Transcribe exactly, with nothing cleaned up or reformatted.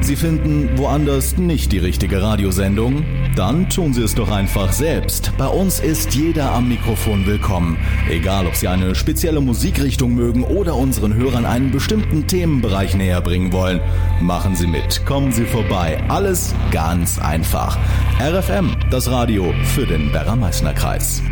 Sie finden woanders nicht die richtige Radiosendung? Dann tun Sie es doch einfach selbst. Bei uns ist jeder am Mikrofon willkommen. Egal, ob Sie eine spezielle Musikrichtung mögen oder unseren Hörern einen bestimmten Themenbereich näher bringen wollen. Machen Sie mit, kommen Sie vorbei. Alles ganz einfach. R F M, das Radio für den Werra-Meißner-Kreis.